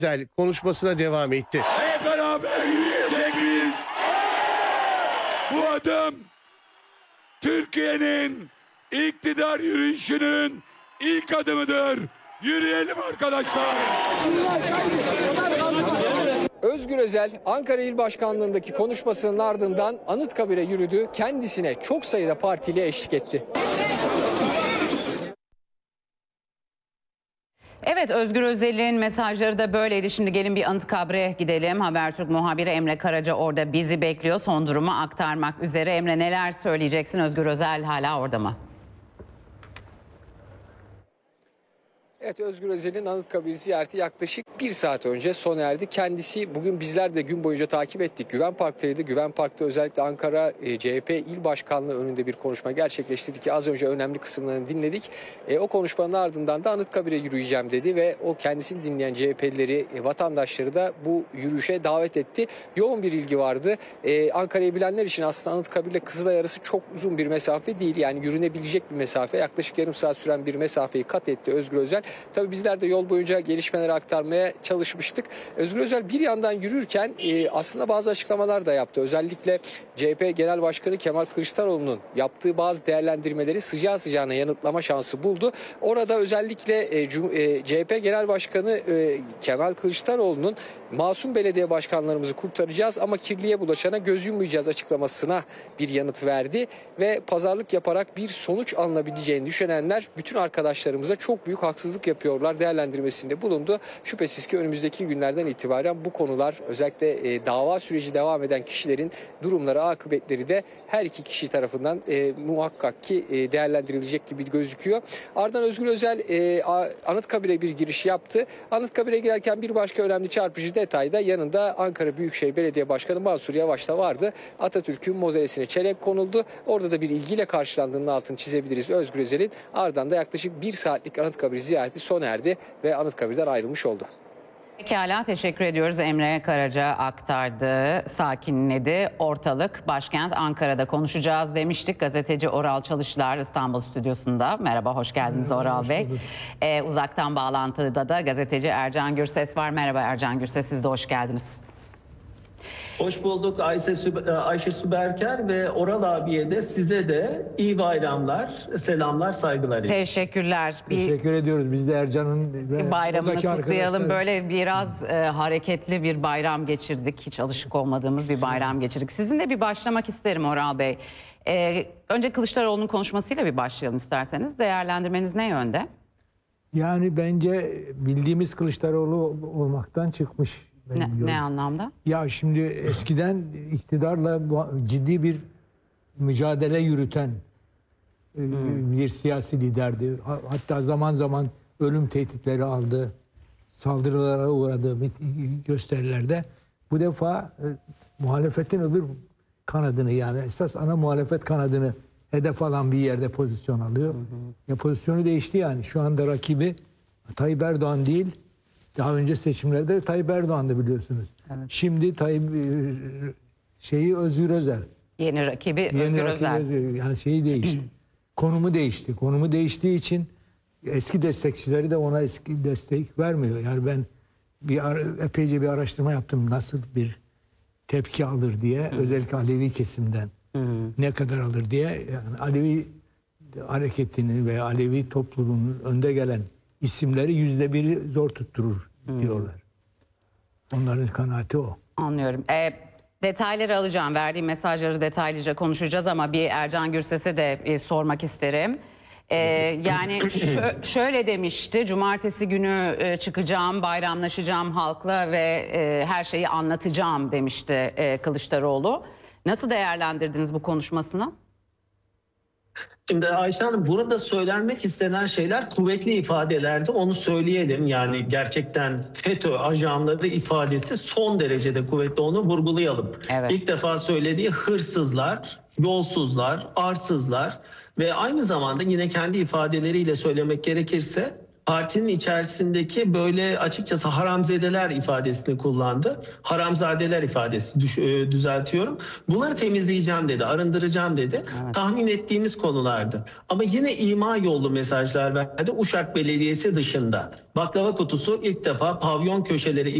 Özel konuşmasına devam etti. Hep beraber yürüyecek miyiz? Bu adım Türkiye'nin iktidar yürüyüşünün ilk adımıdır. Yürüyelim arkadaşlar. Özgür Özel, Ankara İl Başkanlığı'ndaki konuşmasının ardından Anıtkabir'e yürüdü. Kendisine çok sayıda partili eşlik etti. Evet, Özgür Özel'in mesajları da böyleydi. Şimdi gelin bir Anıtkabir'e gidelim. Habertürk muhabiri Emre Karaca orada bizi bekliyor. Son durumu aktarmak üzere. Emre, neler söyleyeceksin? Özgür Özel hala orada mı? Evet, Özgür Özel'in Anıtkabir ziyareti yaklaşık 1 saat önce sona erdi. Kendisi bugün bizler de gün boyunca takip ettik. Güven Park'taydı. Güven Park'ta özellikle Ankara CHP İl Başkanlığı önünde bir konuşma gerçekleştirdi ki az önce önemli kısımlarını dinledik. O konuşmanın ardından da Anıtkabir'e yürüyeceğim dedi ve o kendisini dinleyen CHP'lileri, vatandaşları da bu yürüyüşe davet etti. Yoğun bir ilgi vardı. Ankara'yı bilenler için aslında Anıtkabir'le Kızılay arası çok uzun bir mesafe değil. Yani yürünebilecek bir mesafe. Yaklaşık yarım saat süren bir mesafeyi kat etti Özgür Özel. Tabii bizler de yol boyunca gelişmeleri aktarmaya çalışmıştık. Özgür Özel bir yandan yürürken aslında bazı açıklamalar da yaptı. Özellikle CHP Genel Başkanı Kemal Kılıçdaroğlu'nun yaptığı bazı değerlendirmeleri sıcağı sıcağına yanıtlama şansı buldu. Orada özellikle CHP Genel Başkanı Kemal Kılıçdaroğlu'nun masum belediye başkanlarımızı kurtaracağız ama kirliye bulaşana göz yummayacağız açıklamasına bir yanıt verdi. Ve pazarlık yaparak bir sonuç alınabileceğini düşünenler bütün arkadaşlarımıza çok büyük haksızlık yapıyorlar değerlendirmesinde bulundu. Şüphesiz ki önümüzdeki günlerden itibaren bu konular özellikle dava süreci devam eden kişilerin durumları, akıbetleri de her iki kişi tarafından muhakkak ki değerlendirilecek gibi gözüküyor. Ardından Özgür Özel Anıtkabir'e bir giriş yaptı. Anıtkabir'e girerken bir başka önemli çarpıcı detay da yanında Ankara Büyükşehir Belediye Başkanı Mansur Yavaş da vardı. Atatürk'ün mozelesine çelenk konuldu. Orada da bir ilgiyle karşılandığının altını çizebiliriz Özgür Özel'in. Ardından da yaklaşık 1 saatlik Anıtkabir ziyareti sona erdi ve Anıtkabir'den ayrılmış oldu. Pekala, teşekkür ediyoruz. Emre Karaca aktardı, sakinledi ortalık. Başkent Ankara'da konuşacağız demiştik. Gazeteci Oral Çalışlar İstanbul stüdyosunda. Merhaba, hoş geldiniz. Merhaba, Oral Bey. Uzaktan bağlantıda da gazeteci Ercan Gürses var. Merhaba Ercan Gürses, siz de hoş geldiniz. Hoş bulduk Ayşe Süberker ve Oral abiye de size de iyi bayramlar, selamlar, saygılar. Teşekkürler. Teşekkür ediyoruz. Biz de Ercan'ın bayramını kutlayalım. Böyle biraz hareketli bir bayram geçirdik. Hiç alışık olmadığımız bir bayram geçirdik. Sizinle bir başlamak isterim Oral Bey. Önce Kılıçdaroğlu'nun konuşmasıyla bir başlayalım isterseniz. Değerlendirmeniz ne yönde? Yani bence bildiğimiz Kılıçdaroğlu olmaktan çıkmış. Ne anlamda? Ya şimdi eskiden iktidarla ciddi bir mücadele yürüten bir siyasi liderdi. Hatta zaman zaman ölüm tehditleri aldı, saldırılara uğradı gösterilerde. Bu defa muhalefetin öbür kanadını, yani esas ana muhalefet kanadını hedef alan bir yerde pozisyon alıyor. Ya pozisyonu değişti yani. Şu anda rakibi Tayyip Erdoğan değil. Daha önce seçimlerde Tayyip Erdoğan'dı biliyorsunuz. Evet. Şimdi Özgür Özel. Yeni rakibi Özgür Özel. Yani şeyi değişti. Konumu değişti. Konumu değiştiği için eski destekçileri de ona eski destek vermiyor. Yani ben epeyce bir araştırma yaptım nasıl bir tepki alır diye. Özellikle Alevi kesimden. Ne kadar alır diye. Yani Alevi hareketinin veya Alevi topluluğunun önde gelen isimleri %1'i zor tutturur diyorlar. Onların kanaati o. Anlıyorum. Detayları alacağım. Verdiğim mesajları detaylıca konuşacağız ama bir Ercan Gürses'e de sormak isterim. Yani şöyle demişti. Cumartesi günü çıkacağım, bayramlaşacağım halkla ve her şeyi anlatacağım demişti Kılıçdaroğlu. Nasıl değerlendirdiniz bu konuşmasını? Şimdi Ayşe Hanım, burada söylenmek istenen şeyler kuvvetli ifadelerdi. Onu söyleyelim. Yani gerçekten FETÖ ajanları ifadesi son derecede kuvvetli. Onu vurgulayalım. Evet. İlk defa söylediği hırsızlar, yolsuzlar, arsızlar ve aynı zamanda yine kendi ifadeleriyle söylemek gerekirse partinin içerisindeki böyle açıkçası haramzedeler ifadesini kullandı. Haramzadeler ifadesi düzeltiyorum. Bunları temizleyeceğim dedi, arındıracağım dedi. Evet. Tahmin ettiğimiz konulardı. Ama yine ima yollu mesajlar verdi. Uşak Belediyesi dışında. Baklava kutusu ilk defa pavyon köşeleri